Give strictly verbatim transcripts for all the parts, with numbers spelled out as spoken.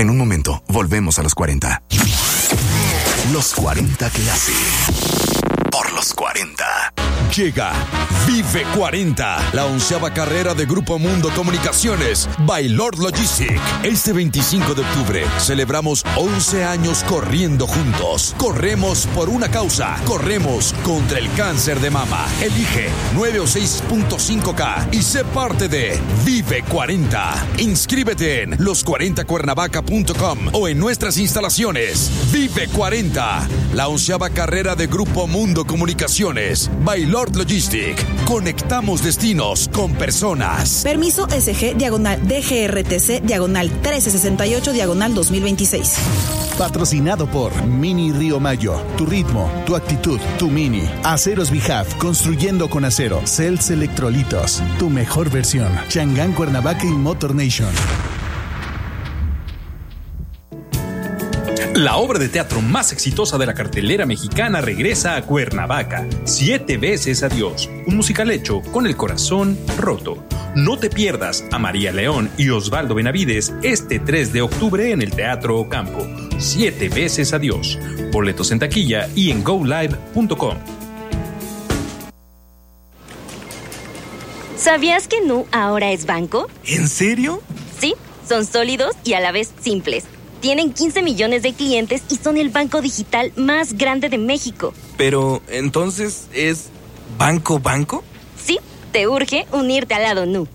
En un momento, volvemos a los cuarenta. Los cuarenta Classic. Por los cuarenta. Llega Vive cuarenta, la onceava carrera de Grupo Mundo Comunicaciones by Lord Logistic. Este veinticinco de octubre celebramos once años corriendo juntos. Corremos por una causa. Corremos contra el cáncer de mama. Elige nueve o seis punto cinco K y sé parte de Vive cuarenta. Inscríbete en los cuarenta cuernavaca punto com o en nuestras instalaciones. Vive cuarenta, la onceava carrera de Grupo Mundo Comunicaciones by Lord Logistic. Conectamos destinos con personas. Permiso S G diagonal D G R T C diagonal trece sesenta y ocho diagonal dos mil veintiséis. Patrocinado por Mini Río Mayo. Tu ritmo, tu actitud, tu Mini. Aceros Bijaf, construyendo con acero. Cells Electrolitos, tu mejor versión. Changán Cuernavaca y Motor Nation. La obra de teatro más exitosa de la cartelera mexicana regresa a Cuernavaca. Siete veces adiós. Un musical hecho con el corazón roto. No te pierdas a María León y Osvaldo Benavides este tres de octubre en el Teatro Ocampo. Siete veces adiós. Boletos en taquilla y en go live punto com. ¿Sabías que Nu ahora es banco? ¿En serio? Sí, son sólidos y a la vez simples. Tienen quince millones de clientes y son el banco digital más grande de México. Pero, ¿entonces es banco banco? Sí, te urge unirte al lado Nu.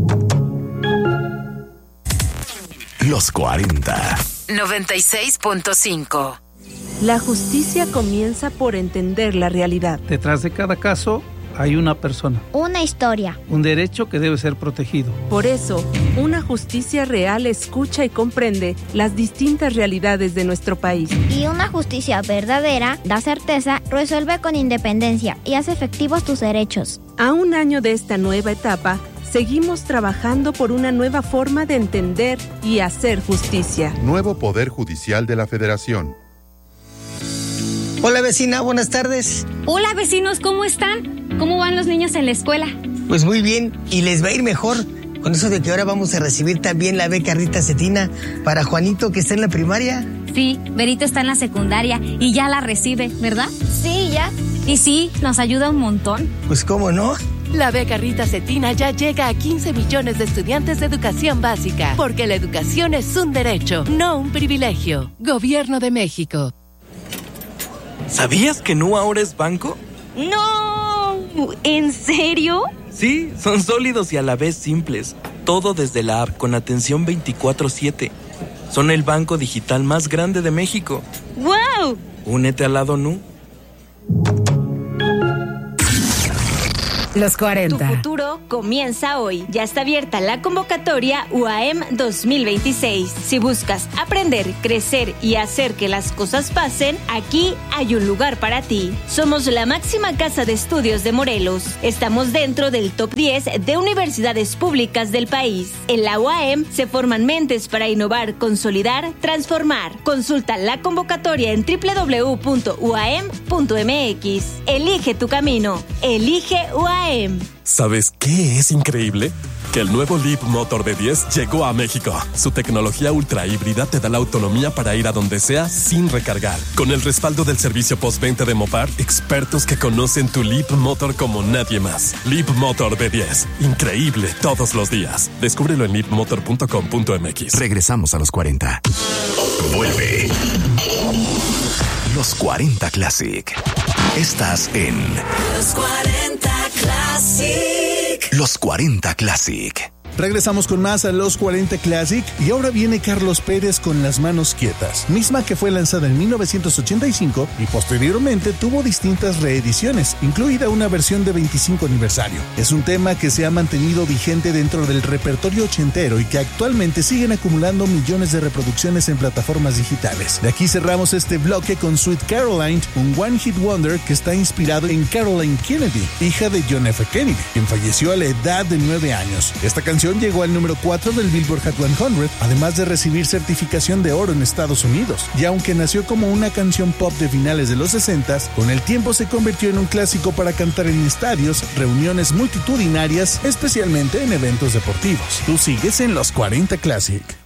Los cuarenta. noventa y seis punto cinco. La justicia comienza por entender la realidad. Detrás de cada caso hay una persona. Una historia. Un derecho que debe ser protegido. Por eso, una justicia real escucha y comprende las distintas realidades de nuestro país. Y una justicia verdadera da certeza, resuelve con independencia y hace efectivos tus derechos. A un año de esta nueva etapa, seguimos trabajando por una nueva forma de entender y hacer justicia. Nuevo Poder Judicial de la Federación. Hola vecina, buenas tardes. Hola vecinos, ¿cómo están? ¿Cómo van los niños en la escuela? Pues muy bien, y les va a ir mejor con eso de que ahora vamos a recibir también la beca Rita Cetina para Juanito, que está en la primaria. Sí, Berito está en la secundaria y ya la recibe, ¿verdad? Sí, ya. Y sí, nos ayuda un montón. Pues cómo no. La beca Rita Cetina ya llega a quince millones de estudiantes de educación básica, porque la educación es un derecho, no un privilegio. Gobierno de México. ¿Sabías que Nu ahora es banco? ¡No! ¿En serio? Sí, son sólidos y a la vez simples. Todo desde la app con atención veinticuatro siete. Son el banco digital más grande de México. ¡Wow! Únete al lado Nu. Los cuarenta. Tu futuro comienza hoy. Ya está abierta la convocatoria U A M dos mil veintiséis. Si buscas aprender, crecer y hacer que las cosas pasen, aquí hay un lugar para ti. Somos la máxima casa de estudios de Morelos. Estamos dentro del top diez de universidades públicas del país. En la U A M se forman mentes para innovar, consolidar, transformar. Consulta la convocatoria en doble u doble u doble u punto u a m punto m x. Elige tu camino. Elige U A M. ¿Sabes qué es increíble? Que el nuevo Leap Motor B diez llegó a México. Su tecnología ultra híbrida te da la autonomía para ir a donde sea sin recargar. Con el respaldo del servicio postventa de Mopar, expertos que conocen tu Leap Motor como nadie más. Leap Motor B diez. Increíble todos los días. Descúbrelo en leap motor punto com punto m x. Regresamos a los cuarenta. Vuelve. Los cuarenta Classic. Estás en Los cuarenta Classic. Los cuarenta Classic. Regresamos con más a Los cuarenta Classic y ahora viene Carlos Pérez con Las Manos Quietas, misma que fue lanzada en mil novecientos ochenta y cinco y posteriormente tuvo distintas reediciones, incluida una versión de veinticinco aniversario. Es un tema que se ha mantenido vigente dentro del repertorio ochentero y que actualmente siguen acumulando millones de reproducciones en plataformas digitales. De aquí cerramos este bloque con Sweet Caroline, un One Hit Wonder que está inspirado en Caroline Kennedy, hija de John F. Kennedy, quien falleció a la edad de nueve años. Esta canción llegó al número cuatro del Billboard Hot cien, además de recibir certificación de oro en Estados Unidos. Y aunque nació como una canción pop de finales de los sesentas, con el tiempo se convirtió en un clásico para cantar en estadios, reuniones multitudinarias, especialmente en eventos deportivos. Tú sigues en Los cuarenta Classic.